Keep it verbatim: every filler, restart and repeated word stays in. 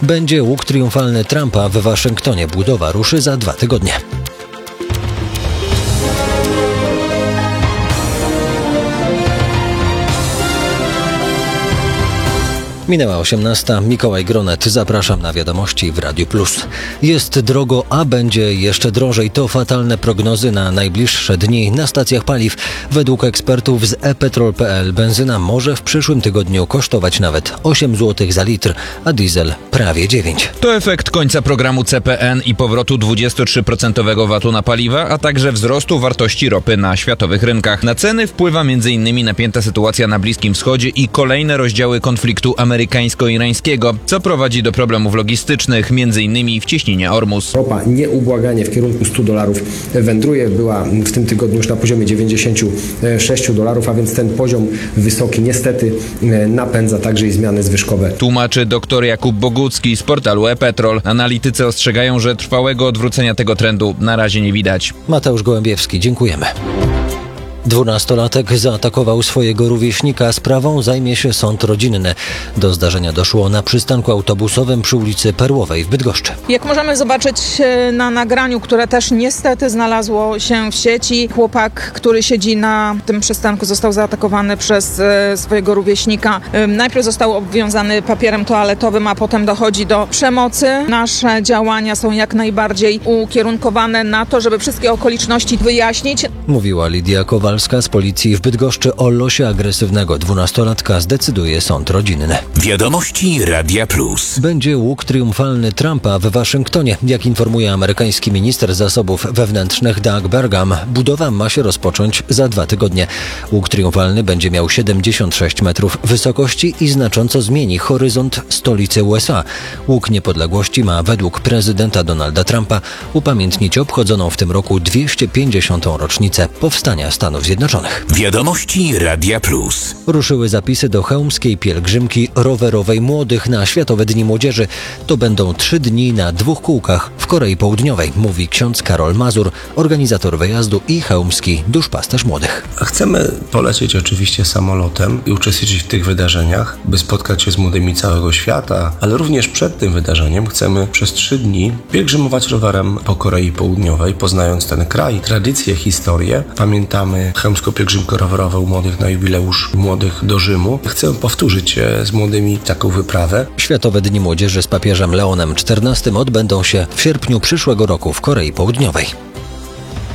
Będzie łuk triumfalny Trumpa w Waszyngtonie. Budowa ruszy za dwa tygodnie. Minęła osiemnasta. Mikołaj Gronet. Zapraszam na wiadomości w Radiu Plus. Jest drogo, a będzie jeszcze drożej. To fatalne prognozy na najbliższe dni na stacjach paliw. Według ekspertów z e petrol kropka p l benzyna może w przyszłym tygodniu kosztować nawet osiem złotych za litr, a diesel prawie dziewięć. To efekt końca programu C P N i powrotu dwudziestotrzyprocentowego vatu na paliwa, a także wzrostu wartości ropy na światowych rynkach. Na ceny wpływa między innymi napięta sytuacja na Bliskim Wschodzie i kolejne rozdziały konfliktu amerykańsko-irańskiego, co prowadzi do problemów logistycznych, między innymi wcieśnienia Ormus. Ropa nieubłaganie w kierunku stu dolarów wędruje. Była w tym tygodniu już na poziomie dziewięćdziesięciu sześciu dolarów, a więc ten poziom wysoki niestety napędza także i zmiany zwyżkowe. Tłumaczy dr Jakub Bogucki z portalu e-Petrol. Analitycy ostrzegają, że trwałego odwrócenia tego trendu na razie nie widać. Mateusz Gołębiewski, dziękujemy. Dwunastolatek zaatakował swojego rówieśnika. Sprawą zajmie się sąd rodzinny. Do zdarzenia doszło na przystanku autobusowym przy ulicy Perłowej w Bydgoszczy. Jak możemy zobaczyć na nagraniu, które też niestety znalazło się w sieci, chłopak, który siedzi na tym przystanku, został zaatakowany przez swojego rówieśnika. Najpierw został obwiązany papierem toaletowym, a potem dochodzi do przemocy. Nasze działania są jak najbardziej ukierunkowane na to, żeby wszystkie okoliczności wyjaśnić. Mówiła Lidia Kowalska z policji w Bydgoszczy. O losie agresywnego dwunastolatka zdecyduje sąd rodzinny. Wiadomości Radia Plus. Będzie łuk triumfalny Trumpa w Waszyngtonie. Jak informuje amerykański minister zasobów wewnętrznych Doug Burgum, budowa ma się rozpocząć za dwa tygodnie. Łuk triumfalny będzie miał siedemdziesiąt sześć metrów wysokości i znacząco zmieni horyzont stolicy U S A. Łuk Niepodległości ma według prezydenta Donalda Trumpa upamiętnić obchodzoną w tym roku dwieście pięćdziesiątą rocznicę powstania Stanów Zjednoczonych. Wiadomości Radia Plus. Ruszyły zapisy do chełmskiej pielgrzymki rowerowej młodych na Światowe Dni Młodzieży. To będą trzy dni na dwóch kółkach w Korei Południowej, mówi ksiądz Karol Mazur, organizator wyjazdu i chełmski duszpasterz młodych. Chcemy polecieć oczywiście samolotem i uczestniczyć w tych wydarzeniach, by spotkać się z młodymi całego świata, ale również przed tym wydarzeniem chcemy przez trzy dni pielgrzymować rowerem po Korei Południowej, poznając ten kraj, tradycje, historię. Pamiętamy chełmską pielgrzymkę rowerową u młodych na jubileusz Młodych do Rzymu. Chcę powtórzyć z młodymi taką wyprawę. Światowe Dni Młodzieży z papieżem Leonem czternastym odbędą się w sierpniu przyszłego roku w Korei Południowej.